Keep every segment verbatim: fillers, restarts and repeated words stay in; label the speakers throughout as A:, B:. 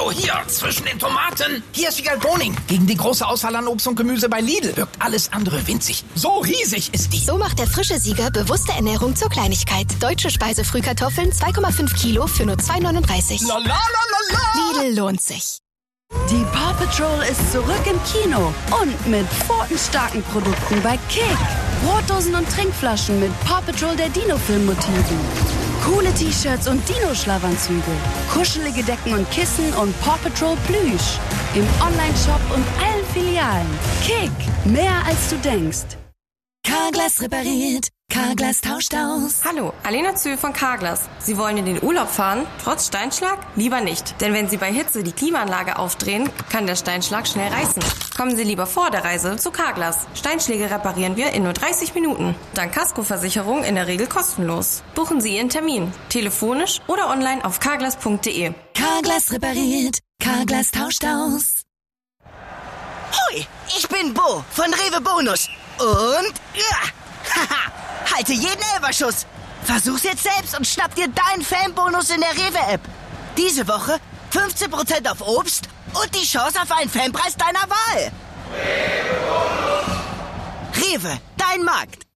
A: So, hier, zwischen den Tomaten. Hier ist Vigal Boning. Gegen die große Auswahl an Obst und Gemüse bei Lidl wirkt alles andere winzig. So riesig ist die.
B: So macht der frische Sieger bewusste Ernährung zur Kleinigkeit. Deutsche Speisefrühkartoffeln zwei Komma fünf Kilo für nur zwei neununddreißig.
A: La, la, la, la, la.
B: Lidl lohnt sich.
C: Die Paw Patrol ist zurück im Kino und mit pfotenstarken Produkten bei Kick. Brotdosen und Trinkflaschen mit Paw Patrol der Dino-Film-Motiven. Coole T-Shirts und Dino-Schlafanzüge. Kuschelige Decken und Kissen und Paw Patrol Plüsch. Im Online-Shop und allen Filialen. Kick, mehr als du denkst.
D: Carglass repariert. Carglass tauscht aus.
E: Hallo, Alena Zühl von Carglass. Sie wollen in den Urlaub fahren, trotz Steinschlag? Lieber nicht. Denn wenn Sie bei Hitze die Klimaanlage aufdrehen, kann der Steinschlag schnell reißen. Kommen Sie lieber vor der Reise zu Carglass. Steinschläge reparieren wir in nur dreißig Minuten. Dank Kaskoversicherung in der Regel kostenlos. Buchen Sie Ihren Termin. Telefonisch oder online auf carglass punkt de.
D: Carglass repariert. Carglass tauscht aus.
F: Hoi, ich bin Bo von Rewe Bonus. Und... ja, haha. Halte jeden Elferschuss. Versuch's jetzt selbst und schnapp dir deinen Fanbonus in der Rewe-App. Diese Woche fünfzehn Prozent auf Obst und die Chance auf einen Fanpreis deiner Wahl. Rewe, Rewe, dein Markt.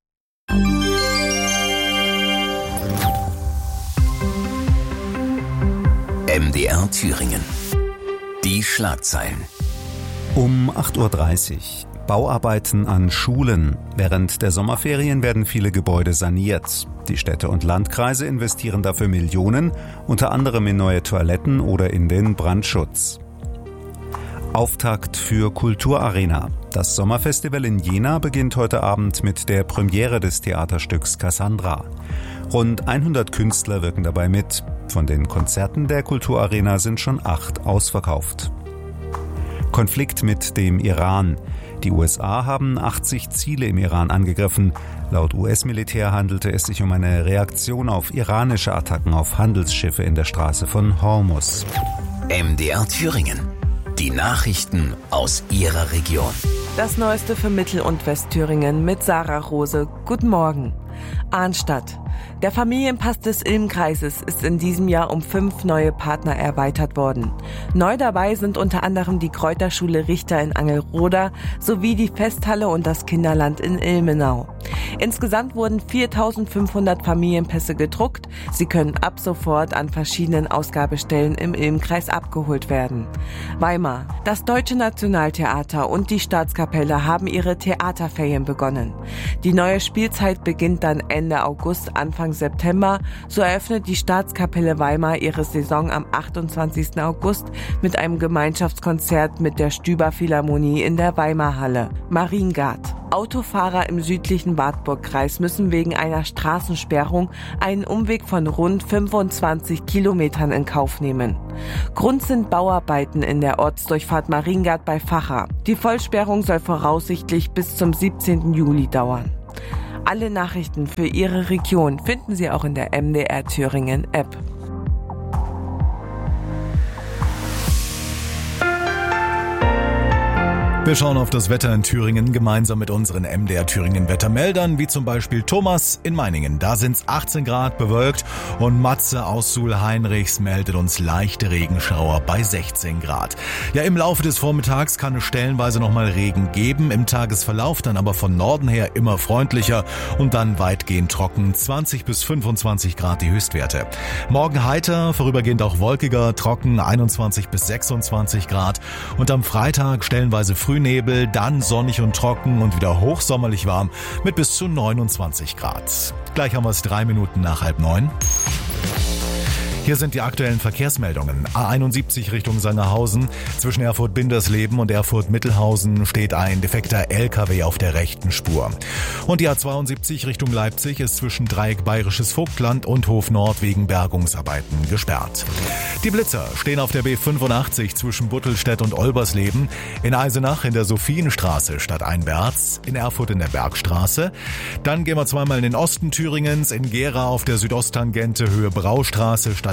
G: M D R Thüringen. Die Schlagzeilen.
H: Um acht Uhr dreißig. Bauarbeiten an Schulen. Während der Sommerferien werden viele Gebäude saniert. Die Städte und Landkreise investieren dafür Millionen, unter anderem in neue Toiletten oder in den Brandschutz. Auftakt für Kulturarena. Das Sommerfestival in Jena beginnt heute Abend mit der Premiere des Theaterstücks Cassandra. Rund hundert Künstler wirken dabei mit. Von den Konzerten der Kulturarena sind schon acht ausverkauft. Konflikt mit dem Iran. Die U S A haben achtzig Ziele im Iran angegriffen. Laut U S-Militär handelte es sich um eine Reaktion auf iranische Attacken auf Handelsschiffe in der Straße von Hormuz.
G: M D R Thüringen. Die Nachrichten aus Ihrer Region.
I: Das Neueste für Mittel- und Westthüringen mit Sarah Rose. Guten Morgen. Arnstadt. Der Familienpass des Ilm-Kreises ist in diesem Jahr um fünf neue Partner erweitert worden. Neu dabei sind unter anderem die Kräuterschule Richter in Angelroda sowie die Festhalle und das Kinderland in Ilmenau. Insgesamt wurden viertausendfünfhundert Familienpässe gedruckt. Sie können ab sofort an verschiedenen Ausgabestellen im Ilm-Kreis abgeholt werden. Weimar. Das Deutsche Nationaltheater und die Staatskapelle haben ihre Theaterferien begonnen. Die neue Spielzeit beginnt dann Ende August, Anfang September. So eröffnet die Staatskapelle Weimar ihre Saison am achtundzwanzigsten August mit einem Gemeinschaftskonzert mit der Stüber Philharmonie in der Weimarhalle. Mariengard. Autofahrer im südlichen Wartburgkreis müssen wegen einer Straßensperrung einen Umweg von rund fünfundzwanzig Kilometern in Kauf nehmen. Grund sind Bauarbeiten in der Ortsdurchfahrt Mariengard bei Vacha. Die Vollsperrung soll voraussichtlich bis zum siebzehnten Juli dauern. Alle Nachrichten für Ihre Region finden Sie auch in der M D R Thüringen App.
J: Wir schauen auf das Wetter in Thüringen gemeinsam mit unseren M D R Thüringen Wettermeldern, wie zum Beispiel Thomas in Meiningen. Da sind es achtzehn Grad bewölkt und Matze aus Suhl-Heinrichs meldet uns leichte Regenschauer bei sechzehn Grad. Ja, im Laufe des Vormittags kann es stellenweise nochmal Regen geben, im Tagesverlauf dann aber von Norden her immer freundlicher und dann weitgehend trocken, zwanzig bis fünfundzwanzig Grad die Höchstwerte. Morgen heiter, vorübergehend auch wolkiger, trocken, einundzwanzig bis sechsundzwanzig Grad und am Freitag stellenweise Frühnebel, dann sonnig und trocken und wieder hochsommerlich warm mit bis zu neunundzwanzig Grad. Gleich haben wir es drei Minuten nach halb neun. Hier sind die aktuellen Verkehrsmeldungen. A einundsiebzig Richtung Sangerhausen. Zwischen Erfurt-Bindersleben und Erfurt-Mittelhausen steht ein defekter L K W auf der rechten Spur. Und die A zweiundsiebzig Richtung Leipzig ist zwischen Dreieck Bayerisches Vogtland und Hof Nord wegen Bergungsarbeiten gesperrt. Die Blitzer stehen auf der B fünfundachtzig zwischen Buttelstedt und Olbersleben, in Eisenach in der Sophienstraße statt Einwärts, in Erfurt in der Bergstraße. Dann gehen wir zweimal in den Osten Thüringens, in Gera auf der Südosttangente Höhe Braustraße statt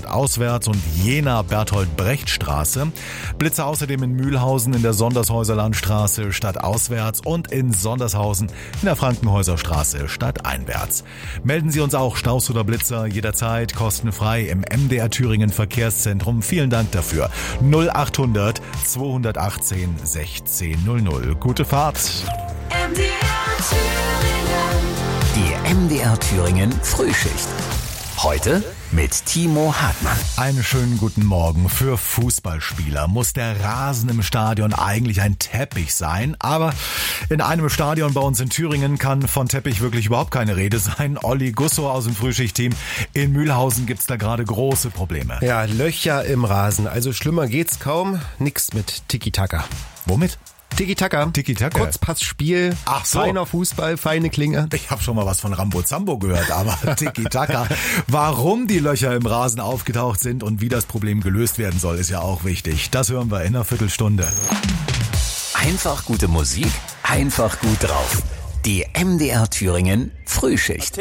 J: stadtauswärts und Jena-Bertolt-Brecht-Straße. Blitzer außerdem in Mühlhausen in der Sondershäuser-Landstraße stadtauswärts und in Sondershausen in der Frankenhäuser-Straße stadteinwärts. Melden Sie uns auch Staus oder Blitzer jederzeit kostenfrei im M D R Thüringen Verkehrszentrum. Vielen Dank dafür. null achthundert zweihundertachtzehn sechzehn null null. Gute Fahrt.
D: M D R Thüringen.
G: Die M D R Thüringen Frühschicht. Heute mit Timo Hartmann.
J: Einen schönen guten Morgen. Für Fußballspieler muss der Rasen im Stadion eigentlich ein Teppich sein. Aber in einem Stadion bei uns in Thüringen kann von Teppich wirklich überhaupt keine Rede sein. Olli Gusso aus dem Frühschichtteam. In Mühlhausen gibt's da gerade große Probleme.
K: Ja, Löcher im Rasen. Also schlimmer geht's kaum. Nix mit Tiki-Taka.
J: Womit?
K: Tiki-Taka.
J: Tiki-Taka.
K: Kurzpassspiel.
J: Ach so.
K: Feiner Fußball, feine Klinge.
J: Ich habe schon mal was von Rambo Zambo gehört, aber Tiki-Taka. Warum die Löcher im Rasen aufgetaucht sind und wie das Problem gelöst werden soll, ist ja auch wichtig. Das hören wir in einer Viertelstunde.
G: Einfach gute Musik, einfach gut drauf. Die M D R Thüringen Frühschicht.